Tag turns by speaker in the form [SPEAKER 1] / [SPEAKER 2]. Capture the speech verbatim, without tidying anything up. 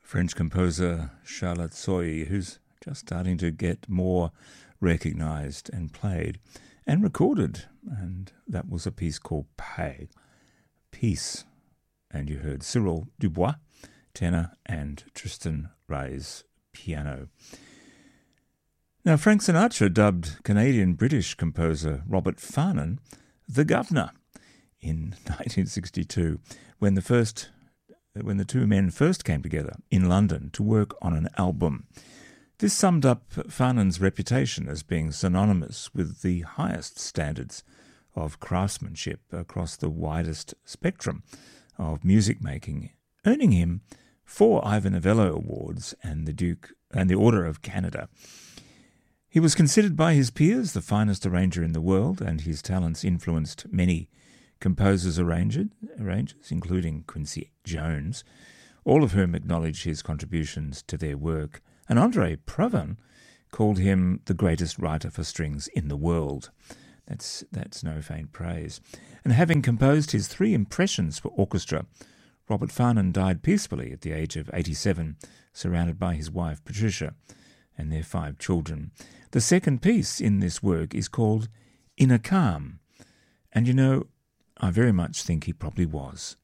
[SPEAKER 1] French composer Charlotte Soy, who's just starting to get more recognised and played and recorded. And that was a piece called Paix, Peace. And you heard Cyril Dubois, tenor, and Tristan Ray's piano. Now, Frank Sinatra dubbed Canadian-British composer Robert Farnon the Governor in nineteen sixty-two, when the first when the two men first came together in London to work on an album. This summed up Farnon's reputation as being synonymous with the highest standards of craftsmanship across the widest spectrum of music making, earning him four Ivor Novello Awards and the Duke and the Order of Canada. He was considered by his peers the finest arranger in the world, and his talents influenced many composers, arrangers, arrangers, including Quincy Jones, all of whom acknowledged his contributions to their work. And André Previn called him the greatest writer for strings in the world. That's that's no faint praise. And having composed his three impressions for orchestra, Robert Farnon died peacefully at the age of eighty-seven, surrounded by his wife Patricia and their five children. The second piece in this work is called In a Calm. And you know, I very much think he probably was